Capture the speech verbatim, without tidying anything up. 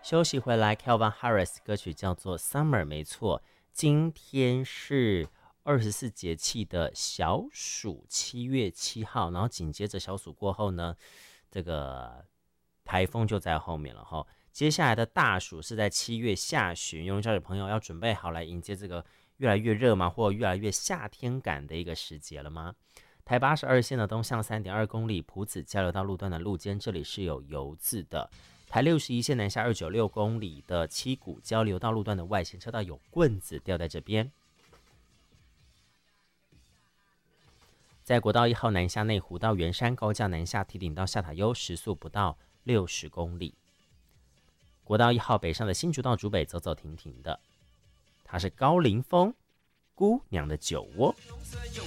休息回来 Calvin Harris 歌曲叫做 Summer， 没错，今天是二十四节气的小暑，七月七号，然后紧接着小暑过后呢，这个台风就在后面了哈。接下来的大暑是在七月下旬，游泳教育朋友要准备好来迎接这个越来越热吗，或越来越夏天感的一个时节了吗？台八十二线的东向 三点二公里埔子交流道路段的路肩，这里是有油渍的。台六十一线南下二九六公里的七股交流道路段的外线车道有棍子掉在这边。在国道一号南下内湖到圆山高架南下提顶到下塔悠，时速不到六十公里。国道一号北上的新竹到竹北走走停停的，它是高凌风姑娘的酒窝。